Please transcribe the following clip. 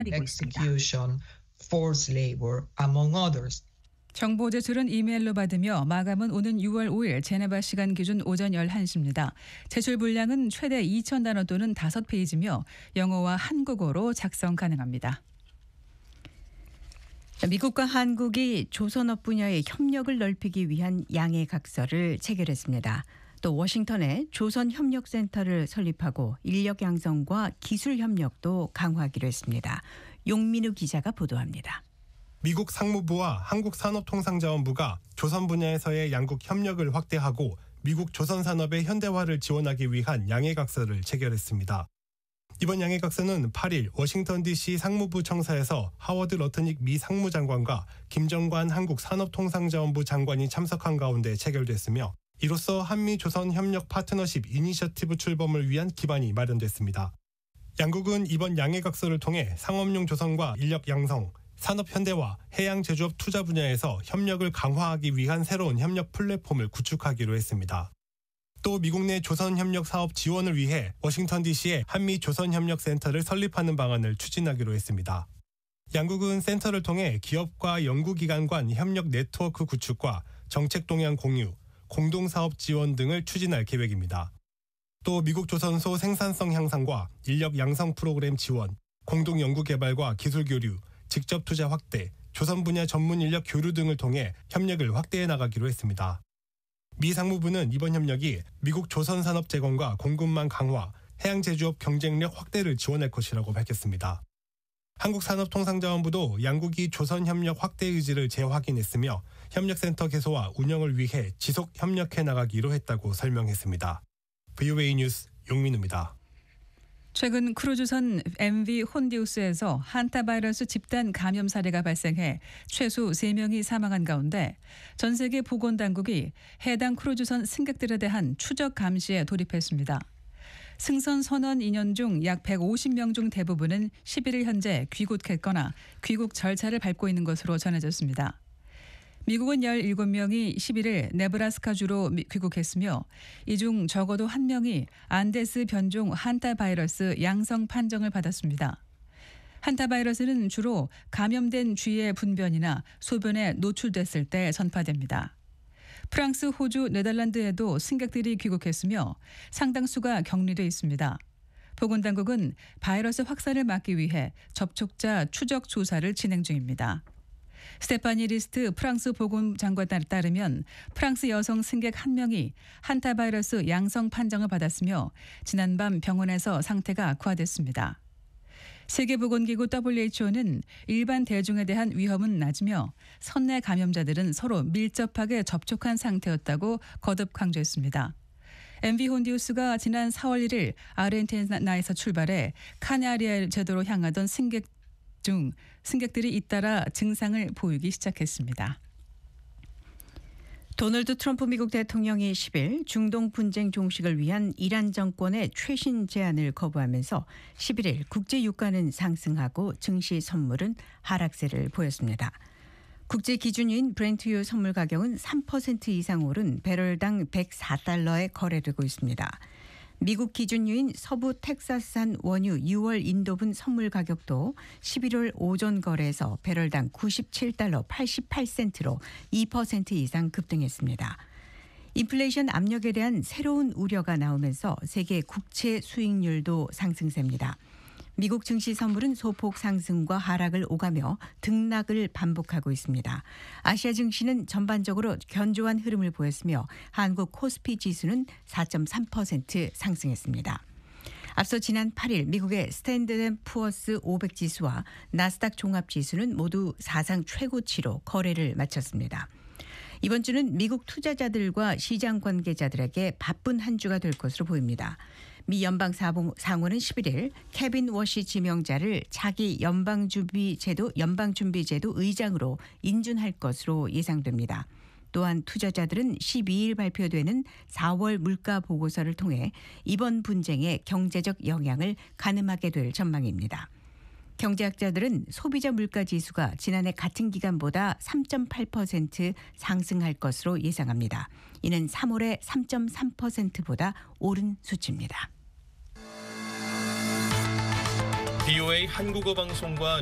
execution, forced labor, among others. 정보 제출은 이메일로 받으며 마감은 오는 6월 5일 제네바 시간 기준 오전 11시입니다. 제출 분량은 최대 2,000단어 또는 5페이지며 영어와 한국어로 작성 가능합니다. 미국과 한국이 조선업 분야의 협력을 넓히기 위한 양해각서를 체결했습니다. 또 워싱턴에 조선협력센터를 설립하고 인력 양성과 기술 협력도 강화하기로 했습니다. 용민우 기자가 보도합니다. 미국 상무부와 한국산업통상자원부가 조선 분야에서의 양국 협력을 확대하고 미국 조선산업의 현대화를 지원하기 위한 양해각서를 체결했습니다. 이번 양해각서는 8일 워싱턴 DC 상무부 청사에서 하워드 러트닉 미 상무장관과 김정관 한국산업통상자원부 장관이 참석한 가운데 체결됐으며 이로써 한미 조선 협력 파트너십 이니셔티브 출범을 위한 기반이 마련됐습니다. 양국은 이번 양해각서를 통해 상업용 조선과 인력 양성, 산업 현대화, 해양 제조업 투자 분야에서 협력을 강화하기 위한 새로운 협력 플랫폼을 구축하기로 했습니다. 또 미국 내 조선협력 사업 지원을 위해 워싱턴 DC에 한미 조선협력센터를 설립하는 방안을 추진하기로 했습니다. 양국은 센터를 통해 기업과 연구기관 간 협력 네트워크 구축과 정책 동향 공유, 공동사업 지원 등을 추진할 계획입니다. 또 미국 조선소 생산성 향상과 인력 양성 프로그램 지원, 공동연구개발과 기술 교류, 직접 투자 확대, 조선 분야 전문 인력 교류 등을 통해 협력을 확대해 나가기로 했습니다. 미 상무부는 이번 협력이 미국 조선 산업 재건과 공급망 강화, 해양 제조업 경쟁력 확대를 지원할 것이라고 밝혔습니다. 한국산업통상자원부도 양국이 조선 협력 확대 의지를 재확인했으며 협력센터 개소와 운영을 위해 지속 협력해 나가기로 했다고 설명했습니다. VOA 뉴스 용민우입니다. 최근 크루즈선 MV 혼디우스에서 한타바이러스 집단 감염 사례가 발생해 최소 3명이 사망한 가운데 전 세계 보건당국이 해당 크루즈선 승객들에 대한 추적 감시에 돌입했습니다. 승선 선원 인원 중 약 150명 중 대부분은 11일 현재 귀국했거나 귀국 절차를 밟고 있는 것으로 전해졌습니다. 미국은 17명이 11일 네브라스카주로 귀국했으며 이 중 적어도 1명이 안데스 변종 한타바이러스 양성 판정을 받았습니다. 한타바이러스는 주로 감염된 쥐의 분변이나 소변에 노출됐을 때 전파됩니다. 프랑스, 호주, 네덜란드에도 승객들이 귀국했으며 상당수가 격리돼 있습니다. 보건당국은 바이러스 확산을 막기 위해 접촉자 추적 조사를 진행 중입니다. 스테파니 리스트 프랑스 보건장관에 따르면 프랑스 여성 승객 1명이 한타바이러스 양성 판정을 받았으며 지난밤 병원에서 상태가 악화됐습니다. 세계보건기구 WHO는 일반 대중에 대한 위험은 낮으며 선내 감염자들은 서로 밀접하게 접촉한 상태였다고 거듭 강조했습니다. MV 혼디우스가 지난 4월 1일 아르헨티나에서 출발해 카나리아 제도로 향하던 승객들이 잇따라 증상을 보이기 시작했습니다. 도널드 트럼프 미국 대통령이 10일 중동 분쟁 종식을 위한 이란 정권의 최신 제안을 거부하면서 11일 국제 유가는 상승하고 증시 선물은 하락세를 보였습니다. 국제 기준유인 브렌트유 선물 가격은 3% 이상 오른 배럴당 104달러에 거래되고 있습니다. 미국 기준유인 서부 텍사스산 원유 6월 인도분 선물 가격도 11월 오전 거래에서 배럴당 97달러 88센트로 2% 이상 급등했습니다. 인플레이션 압력에 대한 새로운 우려가 나오면서 세계 국채 수익률도 상승세입니다. 미국 증시 선물은 소폭 상승과 하락을 오가며 등락을 반복하고 있습니다. 아시아 증시는 전반적으로 견조한 흐름을 보였으며 한국 코스피 지수는 4.3% 상승했습니다. 앞서 지난 8일 미국의 스탠드앤푸어스 500 지수와 나스닥 종합 지수는 모두 사상 최고치로 거래를 마쳤습니다. 이번 주는 미국 투자자들과 시장 관계자들에게 바쁜 한 주가 될 것으로 보입니다. 미 연방상원은 11일 케빈 워시 지명자를 차기 연방준비제도 의장으로 인준할 것으로 예상됩니다. 또한 투자자들은 12일 발표되는 4월 물가 보고서를 통해 이번 분쟁의 경제적 영향을 가늠하게 될 전망입니다. 경제학자들은 소비자 물가 지수가 지난해 같은 기간보다 3.8% 상승할 것으로 예상합니다. 이는 3월의 3.3%보다 오른 수치입니다. VOA 한국어 방송과